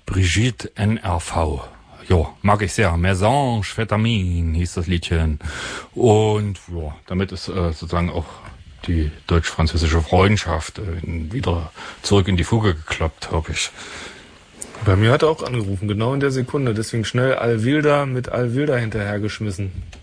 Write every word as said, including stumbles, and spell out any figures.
Brigitte N R V. Ja, mag ich sehr. Mésange Vitamin hieß das Liedchen. Und ja, damit ist äh, sozusagen auch die deutsch-französische Freundschaft äh, wieder zurück in die Fuge geklappt, hoffe ich. Bei mir hat er auch angerufen, genau in der Sekunde. Deswegen schnell Alvilda mit Alvilda hinterhergeschmissen.